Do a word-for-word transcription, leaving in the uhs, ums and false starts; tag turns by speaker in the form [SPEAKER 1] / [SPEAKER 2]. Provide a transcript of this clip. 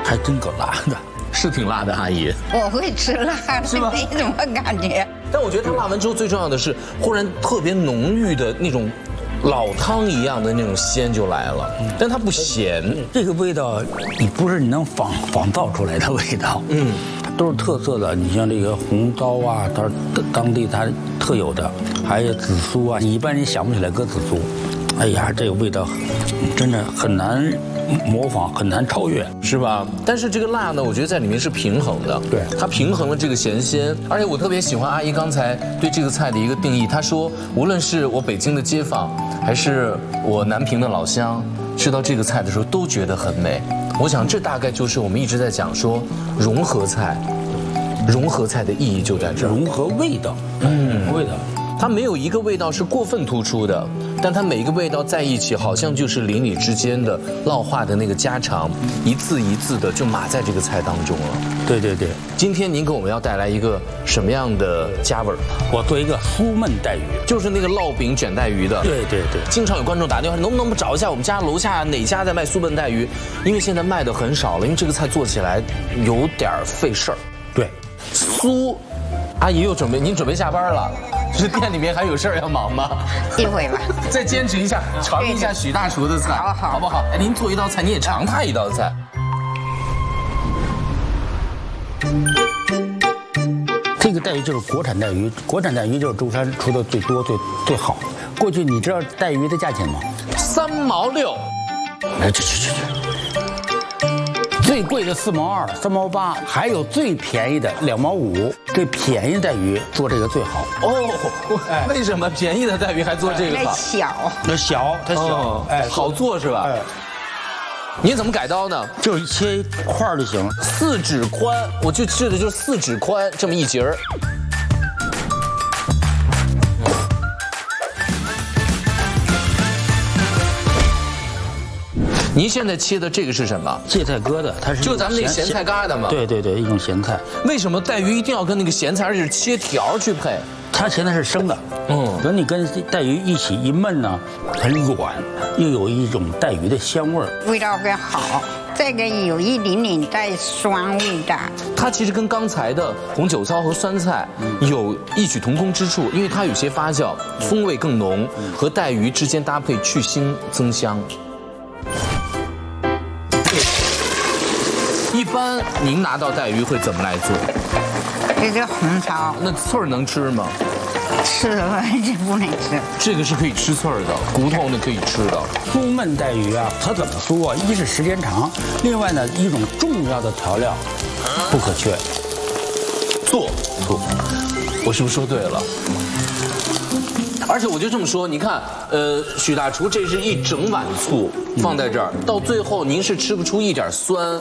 [SPEAKER 1] 还真够辣的，
[SPEAKER 2] 是挺辣的，阿姨。
[SPEAKER 3] 我会吃辣，
[SPEAKER 2] 是吗？
[SPEAKER 3] 没什么感觉。
[SPEAKER 2] 但我觉得它辣完之后，最重要的是，忽然特别浓郁的那种老汤一样的那种鲜就来了，但它不咸。
[SPEAKER 1] 这个味道，你不是你能仿仿造出来的味道，嗯，都是特色的。你像这个红糟啊，它是当地它特有的，还有紫苏啊，一般人想不起来搁紫苏。哎呀，这个味道真的很难模仿，很难超越，
[SPEAKER 2] 是吧？但是这个辣呢，我觉得在里面是平衡的，
[SPEAKER 1] 对，
[SPEAKER 2] 它平衡了这个咸鲜。而且我特别喜欢阿姨刚才对这个菜的一个定义，她说，无论是我北京的街坊，还是我南平的老乡，吃到这个菜的时候都觉得很美。我想这大概就是我们一直在讲说融合菜，融合菜的意义就在这儿，
[SPEAKER 1] 融合味道，嗯，味道。
[SPEAKER 2] 它没有一个味道是过分突出的，但它每一个味道在一起，好像就是邻里之间的烙化的那个家常，一字一字的就码在这个菜当中了。
[SPEAKER 1] 对对对，
[SPEAKER 2] 今天您给我们要带来一个什么样的家味儿？
[SPEAKER 1] 我做一个酥焖带鱼，
[SPEAKER 2] 就是那个烙饼卷带鱼的。
[SPEAKER 1] 对对对，
[SPEAKER 2] 经常有观众打电话，能不能找一下我们家楼下哪家在卖酥焖带鱼？因为现在卖的很少了，因为这个菜做起来有点费事儿。
[SPEAKER 1] 对，
[SPEAKER 2] 酥，阿姨又准备，您准备下班了？是店里面还有事儿要忙吗？
[SPEAKER 3] 一会吧，
[SPEAKER 2] 再坚持一下，尝一下许大厨的菜，
[SPEAKER 3] 好好，
[SPEAKER 2] 好不好？哎，您做一道菜，你也尝他一道菜。
[SPEAKER 1] 这个带鱼就是国产带鱼，国产带鱼就是舟山出的最多、最最好。过去你知道带鱼的价钱吗？
[SPEAKER 2] 三毛六。
[SPEAKER 1] 哎，去去去去。最贵的四毛二、三毛八，还有最便宜的两毛五。最便宜的带鱼做这个最好。
[SPEAKER 2] 哦，哎、为什么便宜的带鱼还做这个好？
[SPEAKER 3] 小，
[SPEAKER 1] 它小，它小，
[SPEAKER 2] 哦、哎，好做是吧？哎，您怎么改刀呢？
[SPEAKER 1] 就切块就行了，
[SPEAKER 2] 四指宽，我就吃的就是四指宽这么一截儿。您现在切的这个是什么？
[SPEAKER 1] 芥菜疙瘩，它是
[SPEAKER 2] 就咱们那咸菜疙瘩嘛。
[SPEAKER 1] 对对对，一种咸菜。
[SPEAKER 2] 为什么带鱼一定要跟那个咸菜，而且是切条去配？
[SPEAKER 1] 它咸菜是生的，嗯，等你跟带鱼一起一焖呢，很软，又有一种带鱼的香味儿，
[SPEAKER 3] 味道更好。这个有一点点带酸味的。
[SPEAKER 2] 它其实跟刚才的红酒糟和酸菜有异曲同工之处，因为它有些发酵，风味更浓，和带鱼之间搭配去腥增香。一般您拿到带鱼会怎么来做？
[SPEAKER 3] 这个红烧，
[SPEAKER 2] 那刺儿能吃吗？
[SPEAKER 3] 吃了就不能吃。
[SPEAKER 2] 这个是可以吃刺儿的，骨头呢可以吃的。
[SPEAKER 1] 酥焖带鱼啊，它怎么酥啊？一是时间长，另外呢，一种重要的调料不可缺，
[SPEAKER 2] 醋。醋，我是不是说对了？而且我就这么说，你看，呃，许大厨这是一整碗醋放在这儿，到最后您是吃不出一点酸。